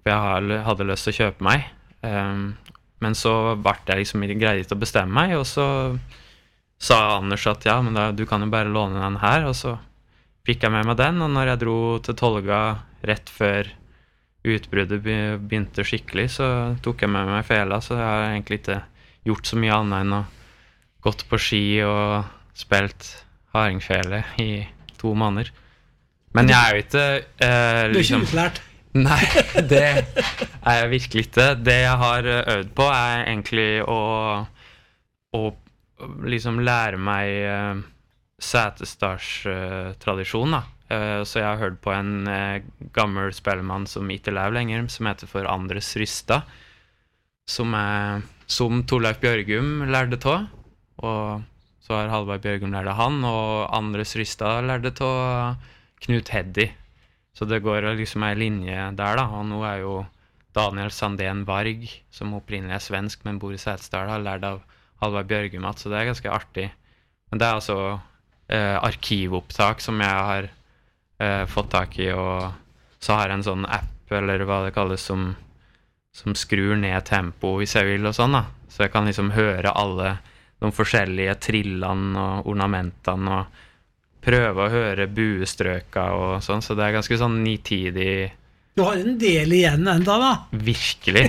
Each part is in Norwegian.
for jeg hadde lyst til å kjøpe meg. Men så ble jeg liksom ikke greid til å bestemme meg, og så sa Anders at ja, men du kan jo bare låne den her, og så fikk jeg med meg den, og når jeg dro til Tolga rett før utbruddet begynte skikkelig, så tok jeg med meg fela, så jeg har egentlig ikke gjort så mye annet enn å gått på ski og spilt hardingfele i 2 måneder. Men jeg er jo ikke Du er liksom... ikke utlært. Nei, det er jeg virkelig ikke. Det jeg har øvd på er egentlig å liksom lære meg Setesdals-tradisjon, da. Så jeg har hørt på en gammel spellemann som ikke lever lenger, som heter for Andres Rystad, som Torleif Bjørgum lærte av, og så har Halvard Bjørgum lært av han, og Andres Rystad lærte av Knut Heddy. Så det går liksom en linje der, da, og nå er jo Daniel Sandén Varg, som opprinnelig er svensk, men bor i Setesdal, har lært av Halvard Bjørgum, så det er ganske artig. Men det er altså arkivopptak som jeg har fått tak i, og så har jeg en sånn app, eller hva det kalles, som skrur ned tempo hvis jeg vil og sånn, da. Så jeg kan liksom høre alle de forskjellige trillene og ornamentene, og prøve å høre buestrøka og sånn, så det er ganske sånn nitidig. Du har en del igjen enda, da. Virkelig.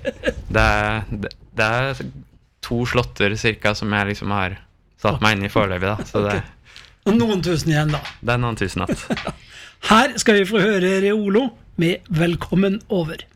Det er 2 slåtter cirka som jeg liksom har satt meg inn i foreløpig, da. Så det, Og noen tusen igjen, da. Det er noen tusen att. Her skal vi få høre Reolo med Velkommen over.